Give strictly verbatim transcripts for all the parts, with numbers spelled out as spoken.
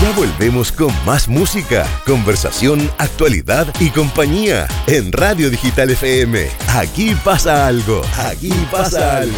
Ya volvemos con más música, conversación, actualidad y compañía en Radio Digital F M. Aquí pasa algo, aquí pasa algo.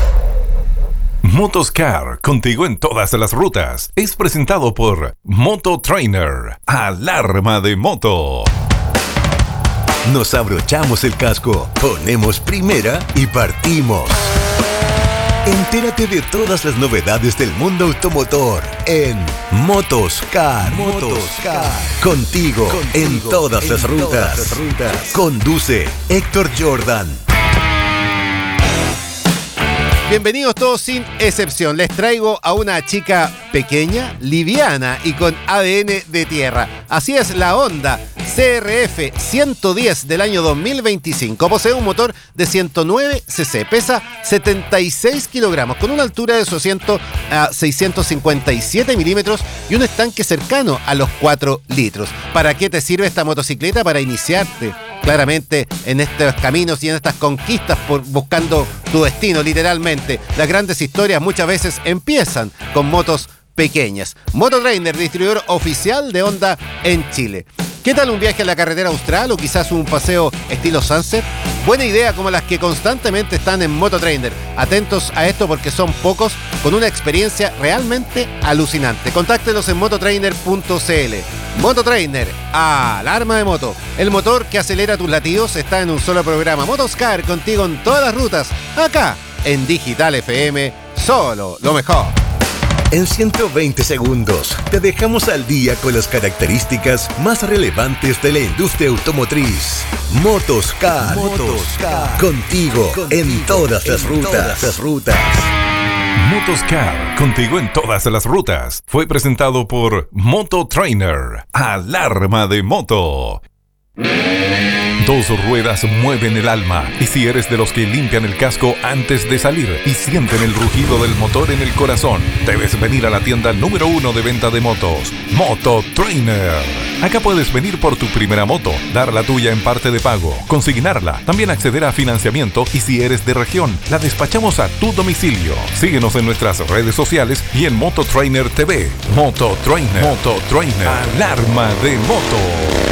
Motoscar, contigo en todas las rutas. Es presentado por Moto Trainer, alarma de moto. Nos abrochamos el casco, ponemos primera y partimos. Entérate de todas las novedades del mundo automotor en Motoscar. Motoscar. Contigo, Contigo en todas, en las, rutas. todas las rutas. Conduce Héctor Jordan. Bienvenidos todos sin excepción. Les traigo a una chica pequeña, liviana y con A D N de tierra. Así es la Honda C R F ciento diez del año dos mil veinticinco. Posee un motor de ciento nueve cc, pesa setenta y seis kilogramos, con una altura de su asiento a seiscientos cincuenta y siete milímetros y un estanque cercano a los cuatro litros. ¿Para qué te sirve esta motocicleta? Para iniciarte claramente en estos caminos y en estas conquistas por buscando tu destino, literalmente. Las grandes historias muchas veces empiezan con motos pequeñas. Moto Trainer, distribuidor oficial de Honda en Chile. ¿Qué tal un viaje a la carretera austral o quizás un paseo estilo Sunset? Buena idea como las que constantemente están en Moto Trainer. Atentos a esto porque son pocos con una experiencia realmente alucinante. Contáctelos en mototrainer punto c l. Moto Trainer, alarma de moto. El motor que acelera tus latidos está en un solo programa. Motoscar, contigo en todas las rutas. Acá en Digital F M, solo lo mejor. En ciento veinte segundos te dejamos al día con las características más relevantes de la industria automotriz. Motoscar, Motoscar. Contigo, contigo en todas las rutas. Todas las rutas. Motoscar, contigo en todas las rutas. Fue presentado por Moto Trainer, alarma de moto. Dos ruedas mueven el alma, y si eres de los que limpian el casco antes de salir y sienten el rugido del motor en el corazón, debes venir a la tienda número uno de venta de motos, Moto Trainer. Acá puedes venir por tu primera moto, dar la tuya en parte de pago, consignarla, también acceder a financiamiento y si eres de región, la despachamos a tu domicilio. Síguenos en nuestras redes sociales y en Moto Trainer T V. Moto Trainer, Moto Trainer, alarma de moto.